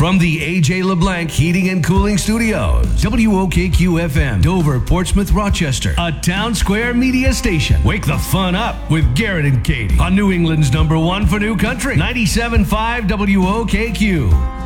From the AJ LeBlanc Heating and Cooling Studios, WOKQ-FM, Dover, Portsmouth, Rochester, a Town Square media station. Wake the fun up with Garrett and Katie on New England's #1 for New Country, 97.5 WOKQ.